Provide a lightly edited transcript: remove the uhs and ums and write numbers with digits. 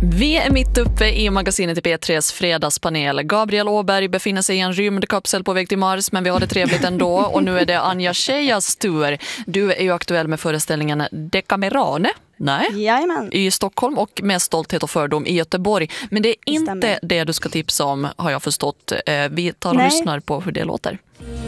Vi är mitt uppe i magasinet i P3s fredagspanel. Gabriel Åberg befinner sig i en rymdkapsel på väg till Mars, men vi har det trevligt ändå. Och nu är det Anja Schejas tur. Du är ju aktuell med föreställningen Decamerone. Jajamän. I Stockholm och med Stolthet och fördom i Göteborg. Men det är inte det du ska tipsa om, har jag förstått. Vi tar och lyssnar på hur det låter.